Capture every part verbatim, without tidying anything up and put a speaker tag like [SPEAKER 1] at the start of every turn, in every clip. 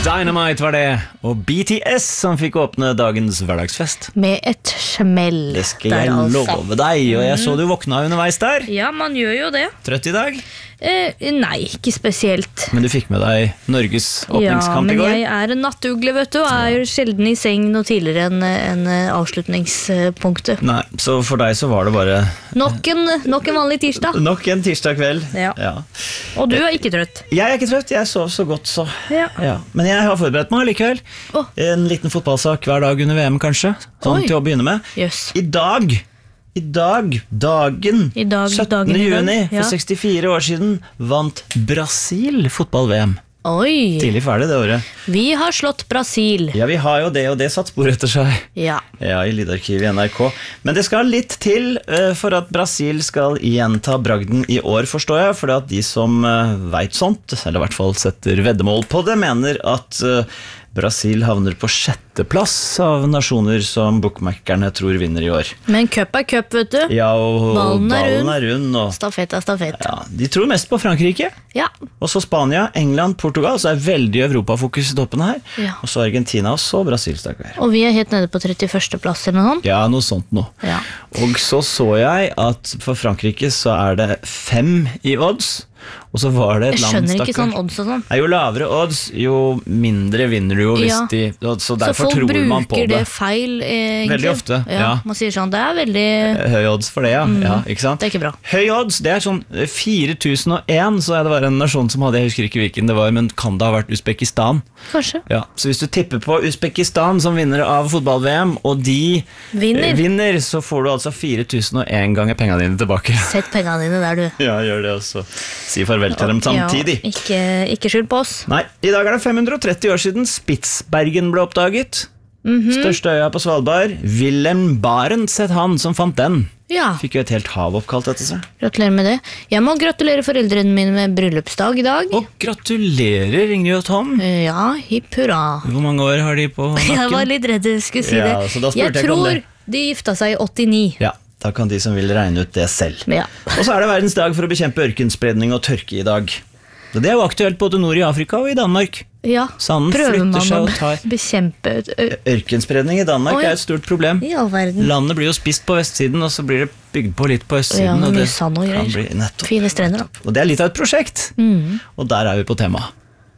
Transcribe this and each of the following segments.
[SPEAKER 1] Dynamite var det, og B T S som fikk åpne dagens hverdagsfest.
[SPEAKER 2] Med et smell.
[SPEAKER 1] Det skal jeg love deg, og jeg så du våkna underveis der.
[SPEAKER 2] Ja, man gjør jo det.
[SPEAKER 1] Trøtt i dag?
[SPEAKER 2] Eh, nei, ikke spesielt.
[SPEAKER 1] Men du fikk med deg Norges åpningskamp i går?
[SPEAKER 2] Ja, men jeg er en nattugle, vet du, og er jo sjelden i seng noe tidligere enn en avslutningspunktet.
[SPEAKER 1] Nei, så for deg så var det bare
[SPEAKER 2] Nok en, nok en vanlig tirsdag.
[SPEAKER 1] Nok en tirsdag kveld.
[SPEAKER 2] Ja.
[SPEAKER 1] Ja.
[SPEAKER 2] Og du er ikke trøtt?
[SPEAKER 1] Jeg er ikke trøtt, jeg sov så godt så.
[SPEAKER 2] Ja.
[SPEAKER 1] Ja. Men jeg har forberedt meg likevel.
[SPEAKER 2] Oh.
[SPEAKER 1] En liten fotballsak hver dag under V M kanskje, sånn
[SPEAKER 2] Oi.
[SPEAKER 1] til å begynne med.
[SPEAKER 2] Yes.
[SPEAKER 1] I dag I dag, dagen
[SPEAKER 2] I dag,
[SPEAKER 1] syttende
[SPEAKER 2] dagen i dag,
[SPEAKER 1] juni
[SPEAKER 2] ja.
[SPEAKER 1] for sekstifire år siden vant Brasil fotball-V M.
[SPEAKER 2] Oi,
[SPEAKER 1] Tidlig ferdig det året.
[SPEAKER 2] vi har slått Brasil.
[SPEAKER 1] Ja, vi har jo det, og det satt spor etter seg.
[SPEAKER 2] Ja.
[SPEAKER 1] Ja, i Lydarkivet i N R K. Men det skal litt til uh, for at Brasil skal gjenta bragden i år, forstår jeg. For at de som uh, vet sånt, eller i hvert fall setter veddemål på det, mener at uh, Brasil havner på sjetteplass av nasjoner som bookmakerne tror vinner i år.
[SPEAKER 2] Men cup er cup, vet du.
[SPEAKER 1] Ja, og
[SPEAKER 2] Ballen er
[SPEAKER 1] ballen
[SPEAKER 2] rund.
[SPEAKER 1] er rund. Og,
[SPEAKER 2] Stafett er stafett.
[SPEAKER 1] ja, de tror mest på Frankrike.
[SPEAKER 2] Ja.
[SPEAKER 1] Og så Spania, England, Portugal, så er veldig Europafokus i toppen her.
[SPEAKER 2] Ja.
[SPEAKER 1] Og så Argentina, og så Brasil, stakkar.
[SPEAKER 2] Og vi er helt nede på trettiførste plass eller noe sånt.
[SPEAKER 1] Ja, noe sånt nå.
[SPEAKER 2] Ja.
[SPEAKER 1] Og så så jeg at for Frankrike så er det fem i odds, og så var det et
[SPEAKER 2] Jeg
[SPEAKER 1] land,
[SPEAKER 2] skjønner ikke
[SPEAKER 1] stakkar.
[SPEAKER 2] sånn odds og sånn.
[SPEAKER 1] Nei, jo lavere odds, jo mindre vinner du jo hvis
[SPEAKER 2] Ja.
[SPEAKER 1] de, og så
[SPEAKER 2] Så
[SPEAKER 1] derfor
[SPEAKER 2] folk
[SPEAKER 1] tror man på
[SPEAKER 2] bruker det
[SPEAKER 1] det.
[SPEAKER 2] feil, eh, egentlig.
[SPEAKER 1] Veldig ofte, ja.
[SPEAKER 2] Man sier sånn, det er veldig...
[SPEAKER 1] Høy odds for det, ja. ja ikke sant?
[SPEAKER 2] Det er ikke bra.
[SPEAKER 1] Høy odds, det er sånn fire tusen og én, så er det bare en nasjon som hadde, jeg husker ikke hvilken det var, men kan det ha vært Uzbekistan?
[SPEAKER 2] Kanskje.
[SPEAKER 1] Ja, så hvis du tipper på Uzbekistan som vinner av fotball-V M, og de
[SPEAKER 2] Vinner.
[SPEAKER 1] eh, vinner, så får du altså fire tusen og én ganger pengene dine tilbake.
[SPEAKER 2] Sett pengene dine der, du.
[SPEAKER 1] Ja, gjør det også. Si farvel til dem samtidig.
[SPEAKER 2] Ja, ikke, ikke skyld på oss.
[SPEAKER 1] Nei, i dag er det fem hundre og tretti år siden Spitsbergen ble oppdaget.
[SPEAKER 2] Mhm.
[SPEAKER 1] Største øya på Svalbard. Wilhelm Barents het han som fant den.
[SPEAKER 2] Ja,
[SPEAKER 1] Fikk jo et helt hav oppkalt etter seg.
[SPEAKER 2] gratulerer med det. Jeg må gratulere foreldrene mine med bryllupsdag i dag.
[SPEAKER 1] Og gratulerer, Ingrid og Tom.
[SPEAKER 2] Ja, hipp hurra.
[SPEAKER 1] Hvor mange år har de på nakken?
[SPEAKER 2] Jeg var litt redd du skulle si
[SPEAKER 1] Ja,
[SPEAKER 2] det.
[SPEAKER 1] så da spurte
[SPEAKER 2] Jeg
[SPEAKER 1] jeg ikke om
[SPEAKER 2] tror
[SPEAKER 1] det.
[SPEAKER 2] de gifta seg i åttini.
[SPEAKER 1] Ja, da kan de som vil regne ut det selv.
[SPEAKER 2] Ja.
[SPEAKER 1] Og så er det verdens dag for å bekjempe ørkenspredning og tørke i dag. Og det er jo aktuelt både nord i Afrika og i Danmark.
[SPEAKER 2] Ja,
[SPEAKER 1] Sanden
[SPEAKER 2] prøver
[SPEAKER 1] flytter
[SPEAKER 2] man
[SPEAKER 1] seg
[SPEAKER 2] å
[SPEAKER 1] og tar.
[SPEAKER 2] bekjempe ø-
[SPEAKER 1] Ørkenspredning i Danmark
[SPEAKER 2] Oi.
[SPEAKER 1] er et stort problem.
[SPEAKER 2] i all verden.
[SPEAKER 1] Landet blir jo spist på vestsiden, og så blir det bygd på litt på østsiden.
[SPEAKER 2] Ja, med
[SPEAKER 1] og
[SPEAKER 2] mye
[SPEAKER 1] det
[SPEAKER 2] sand og
[SPEAKER 1] kan
[SPEAKER 2] greier.
[SPEAKER 1] bli nettopp.
[SPEAKER 2] Fine strender da.
[SPEAKER 1] Og det er litt av et prosjekt. Og der er vi på temaet.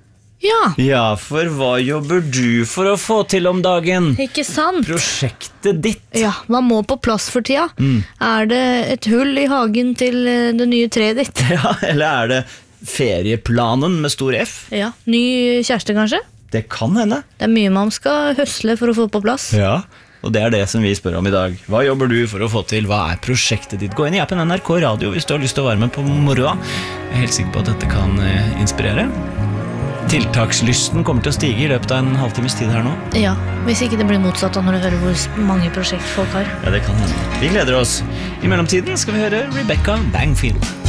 [SPEAKER 2] Ja,
[SPEAKER 1] Ja, for hva jobber du for å få til om dagen?
[SPEAKER 2] ikke sant?
[SPEAKER 1] Prosjektet ditt.
[SPEAKER 2] Ja, hva må på plass for tida? Er det et hull i hagen til ø, det nye treet ditt?
[SPEAKER 1] Ja, eller er det ferieplanen med stor F?
[SPEAKER 2] Ja, ny kjæreste kanskje?
[SPEAKER 1] Det kan hende.
[SPEAKER 2] Det er mye man skal høsle for å få på plass.
[SPEAKER 1] Ja, og det er det som vi spør om i dag. Hva jobber du for å få til? Hva er prosjektet ditt? Gå inn i appen N R K Radio hvis du har lyst til å være med på moroa. Jeg er helt sikker på at dette kan eh, inspirere. Tiltakslysten kommer til å stige i løpet av en halvtimes tid her nå.
[SPEAKER 2] Ja, hvis ikke det blir motsatt da når du hører hvor mange prosjekt folk har.
[SPEAKER 1] Ja, det kan hende. Vi gleder oss. I mellomtiden skal vi høre Rebecca Bangfield.